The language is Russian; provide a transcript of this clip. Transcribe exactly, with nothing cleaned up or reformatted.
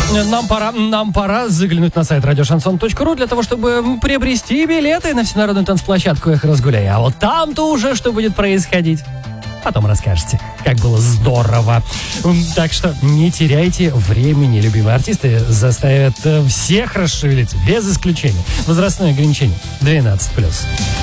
Нам пора, нам пора заглянуть на сайт радиошансон точка ру для того, чтобы приобрести билеты на всенародную танцплощадку «Эх, разгуляй». А вот там-то уже что будет происходить, потом расскажете, как было здорово. Так что не теряйте времени. Любимые артисты заставят всех расшевелиться, без исключения. Возрастное ограничение двенадцать плюс.